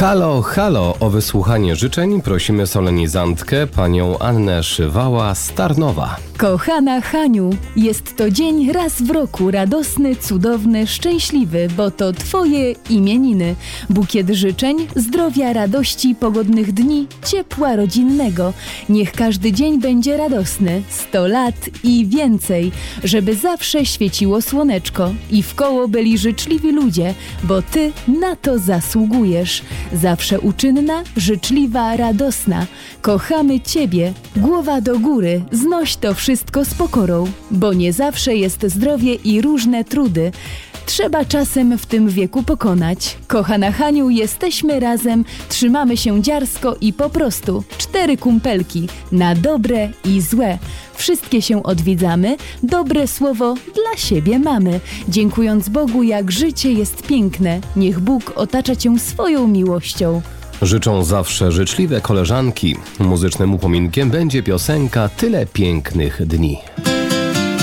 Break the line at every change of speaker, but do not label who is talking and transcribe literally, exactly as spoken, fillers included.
Halo, halo! O wysłuchanie życzeń prosimy solenizantkę panią Annę Szywała z Tarnowa.
Kochana Haniu, jest to dzień raz w roku, radosny, cudowny, szczęśliwy, bo to twoje imieniny. Bukiet życzeń, zdrowia, radości, pogodnych dni, ciepła rodzinnego. Niech każdy dzień będzie radosny, sto lat i więcej, żeby zawsze świeciło słoneczko i wkoło byli życzliwi ludzie, bo ty na to zasługujesz. Zawsze uczynna, życzliwa, radosna. Kochamy ciebie. Głowa do góry, znoś to wszystko z pokorą, bo nie zawsze jest zdrowie i różne trudy. Trzeba czasem w tym wieku pokonać. Kochana Haniu, jesteśmy razem, trzymamy się dziarsko i po prostu. Cztery kumpelki, na dobre i złe. Wszystkie się odwiedzamy, dobre słowo dla siebie mamy. Dziękując Bogu, jak życie jest piękne, niech Bóg otacza cię swoją miłością.
Życzą zawsze życzliwe koleżanki. Muzycznym upominkiem będzie piosenka Tyle pięknych dni.